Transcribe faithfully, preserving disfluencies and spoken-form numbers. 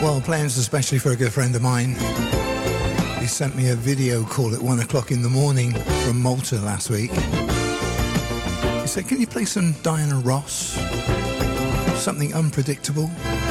Well, playing this especially for a good friend of mine. He sent me a video call at one o'clock in the morning from Malta last week. He said, can you play some Diana Ross? Something unpredictable?